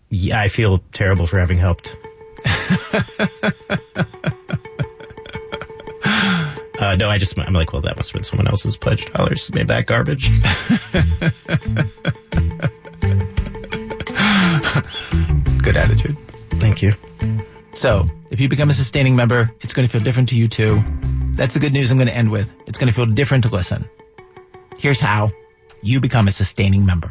Yeah, I feel terrible for having helped. No, I'm like, well, that must have been someone else's pledge dollars. Made that garbage. Good attitude. Thank you. So, if you become a sustaining member, it's going to feel different to you too. That's the good news I'm going to end with. It's going to feel different to listen. Here's how you become a sustaining member.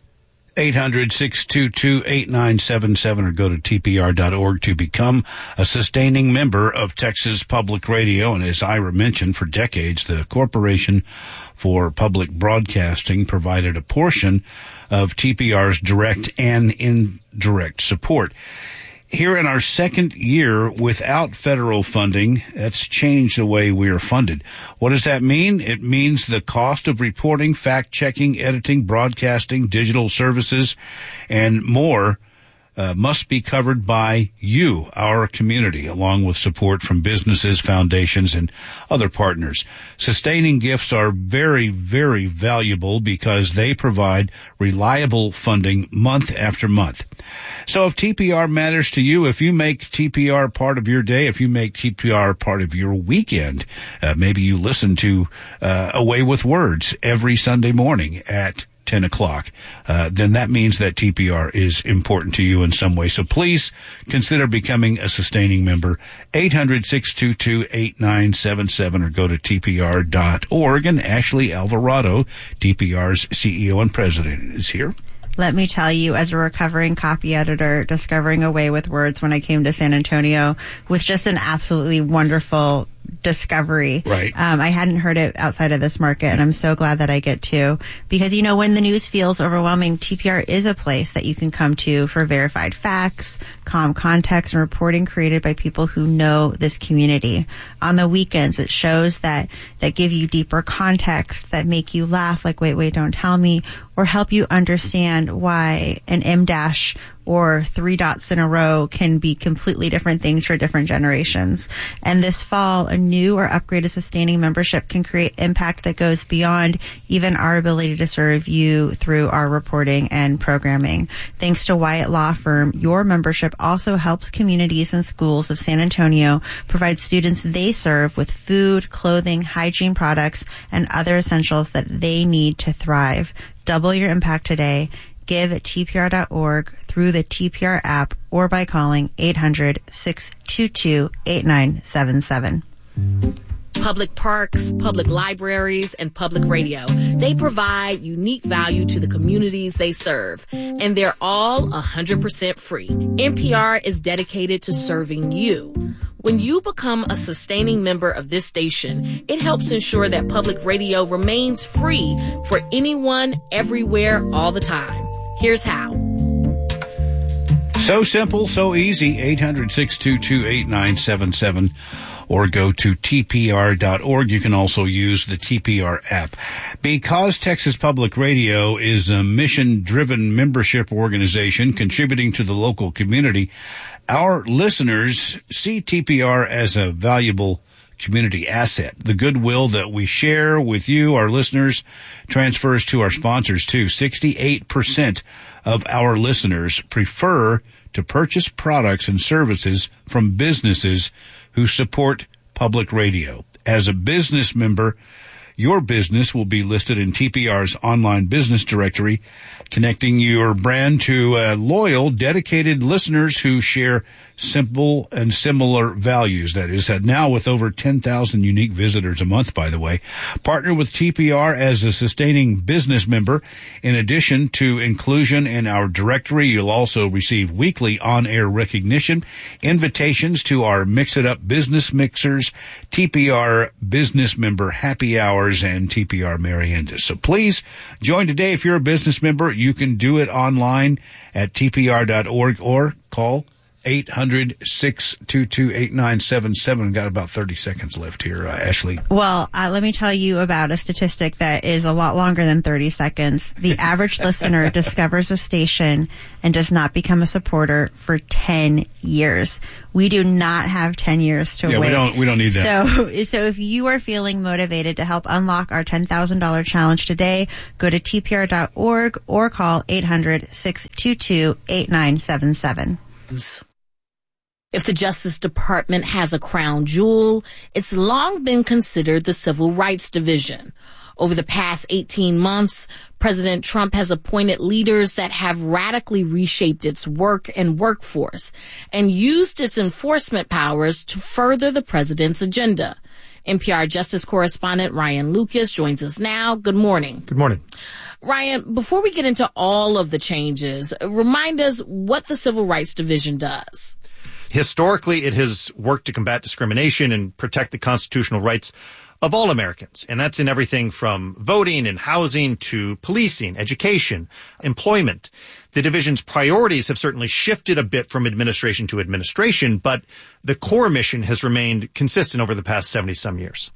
800-622-8977 or go to tpr.org to become a sustaining member of Texas Public Radio. And as Ira mentioned, for decades, the Corporation for Public Broadcasting provided a portion of TPR's direct and indirect support. Here in our second year without federal funding, that's changed the way we are funded. What does that mean? It means the cost of reporting, fact-checking, editing, broadcasting, digital services, and more must be covered by you, our community, along with support from businesses, foundations, and other partners. Sustaining gifts are very, very valuable because they provide reliable funding month after month. So if TPR matters to you, if you make TPR part of your day, if you make TPR part of your weekend, maybe you listen to Away with Words every Sunday morning at 10 o'clock, then that means that TPR is important to you in some way. So please consider becoming a sustaining member. 800-622-8977 or go to tpr.org. And Ashley Alvarado, TPR's CEO and president, is here. Let me tell you, as a recovering copy editor, discovering Away with Words when I came to San Antonio was just an absolutely wonderful discovery. Right. I hadn't heard it outside of this market, and I'm so glad that I get to. Because, you know, when the news feels overwhelming, TPR is a place that you can come to for verified facts, calm context, and reporting created by people who know this community. On the weekends, it shows that give you deeper context, that make you laugh, like, wait, don't tell me, or help you understand why an M- or 3 dots in a row can be completely different things for different generations. And this fall, a new or upgraded sustaining membership can create impact that goes beyond even our ability to serve you through our reporting and programming. Thanks to Wyatt Law Firm, your membership also helps communities and schools of San Antonio provide students they serve with food, clothing, hygiene products, and other essentials that they need to thrive. Double your impact today. Give at tpr.org through the TPR app or by calling 800-622-8977. Public parks, public libraries, and public radio. They provide unique value to the communities they serve, and they're all 100% free. NPR is dedicated to serving you. When you become a sustaining member of this station, it helps ensure that public radio remains free for anyone, everywhere, all the time. Here's how. So simple, so easy. 800-622-8977 or go to tpr.org. You can also use the TPR app. Because Texas Public Radio is a mission-driven membership organization contributing to the local community, our listeners see TPR as a valuable community asset. The goodwill that we share with you, our listeners, transfers to our sponsors too. 68% of our listeners prefer to purchase products and services from businesses who support public radio. As a business member, your business will be listed in TPR's online business directory, connecting your brand to loyal, dedicated listeners who share simple and similar values. That is, now with over 10,000 unique visitors a month, by the way. Partner with TPR as a sustaining business member. In addition to inclusion in our directory, you'll also receive weekly on-air recognition, invitations to our Mix It Up business mixers, TPR business member happy hours, and TPR Meriendas. So please join today. If you're a business member, you can do it online at tpr.org or call 800-622-8977. Got about 30 seconds left here, Ashley. Well, let me tell you about a statistic that is a lot longer than 30 seconds. The average listener discovers a station and does not become a supporter for 10 years. We do not have 10 years to wait. We don't need that. So if you are feeling motivated to help unlock our $10,000 challenge today, go to tpr.org or call 800-622-8977. If the Justice Department has a crown jewel, it's long been considered the Civil Rights Division. Over the past 18 months, President Trump has appointed leaders that have radically reshaped its work and workforce and used its enforcement powers to further the president's agenda. NPR Justice correspondent Ryan Lucas joins us now. Good morning. Good morning. Ryan, before we get into all of the changes, remind us what the Civil Rights Division does. Historically, it has worked to combat discrimination and protect the constitutional rights of all Americans. And that's in everything from voting and housing to policing, education, employment. The division's priorities have certainly shifted a bit from administration to administration, but the core mission has remained consistent over the past 70-some years.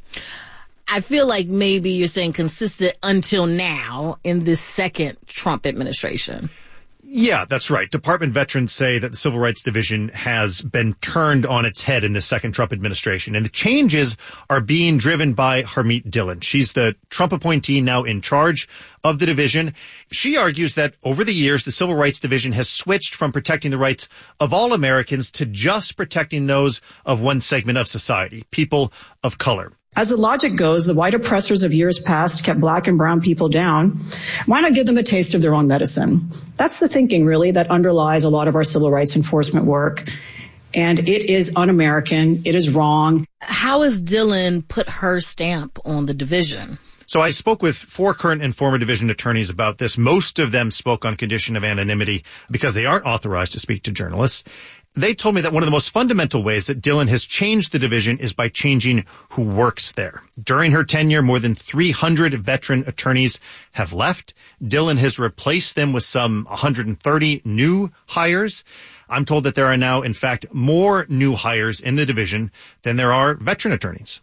I feel like maybe you're saying consistent until now in this second Trump administration. Yeah, that's right. Department veterans say that the Civil Rights Division has been turned on its head in the second Trump administration. And the changes are being driven by Harmeet Dillon. She's the Trump appointee now in charge of the division. She argues that over the years, the Civil Rights Division has switched from protecting the rights of all Americans to just protecting those of one segment of society, people of color. As the logic goes, the white oppressors of years past kept black and brown people down. Why not give them a taste of their own medicine? That's the thinking, really, that underlies a lot of our civil rights enforcement work. And it is un-American. It is wrong. How has Dillon put her stamp on the division? So I spoke with 4 current and former division attorneys about this. Most of them spoke on condition of anonymity because they aren't authorized to speak to journalists. They told me that one of the most fundamental ways that Dillon has changed the division is by changing who works there. During her tenure, more than 300 veteran attorneys have left. Dillon has replaced them with some 130 new hires. I'm told that there are now, in fact, more new hires in the division than there are veteran attorneys.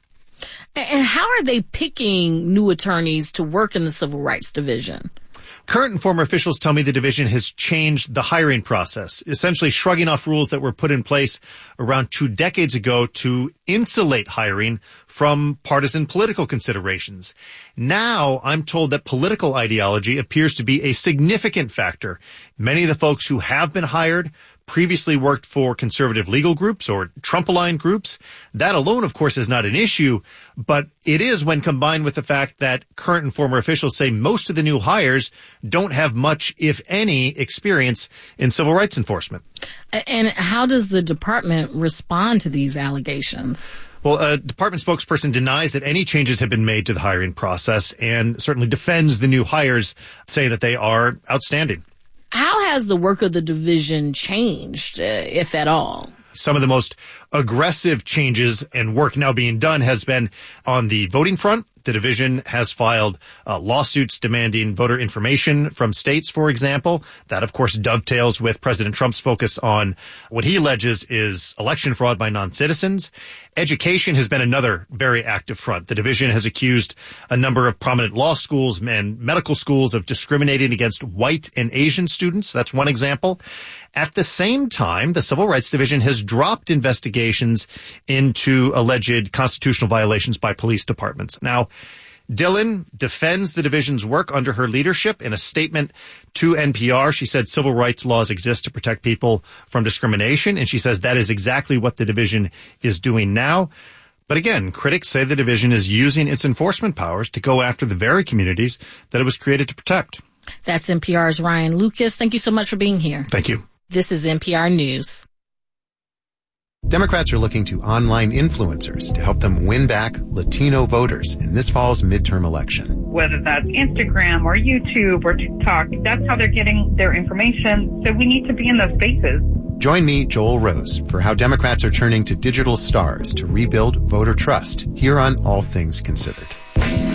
And how are they picking new attorneys to work in the Civil Rights Division? Current and former officials tell me the division has changed the hiring process, essentially shrugging off rules that were put in place around 2 decades ago to insulate hiring from partisan political considerations. Now, I'm told that political ideology appears to be a significant factor. Many of the folks who have been hired previously worked for conservative legal groups or Trump-aligned groups. That alone, of course, is not an issue, but it is when combined with the fact that current and former officials say most of the new hires don't have much, if any, experience in civil rights enforcement. And how does the department respond to these allegations? Well, a department spokesperson denies that any changes have been made to the hiring process and certainly defends the new hires, saying that they are outstanding. How has the work of the division changed, if at all? Some of the most aggressive changes and work now being done has been on the voting front. The division has filed lawsuits demanding voter information from states, for example. That, of course, dovetails with President Trump's focus on what he alleges is election fraud by non-citizens. Education has been another very active front. The division has accused a number of prominent law schools and medical schools of discriminating against white and Asian students. That's one example. At the same time, the Civil Rights Division has dropped investigations into alleged constitutional violations by police departments. Now, Dillon defends the division's work under her leadership. In a statement to NPR, she said civil rights laws exist to protect people from discrimination, and she says that is exactly what the division is doing now. But again, critics say the division is using its enforcement powers to go after the very communities that it was created to protect. That's NPR's Ryan Lucas. Thank you so much for being here. Thank you. This is NPR News. Democrats are looking to online influencers to help them win back Latino voters in this fall's midterm election. Whether that's Instagram or YouTube or TikTok, that's how they're getting their information. So we need to be in those spaces. Join me, Joel Rose, for how Democrats are turning to digital stars to rebuild voter trust here on All Things Considered.